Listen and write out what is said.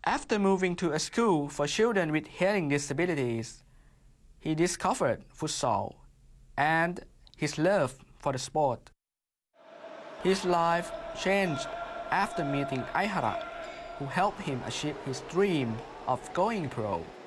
After moving to a school for children with hearing disabilities, he discovered futsal and his love for the sport. His life changed after meeting Aihara, who helped him achieve his dream of going pro.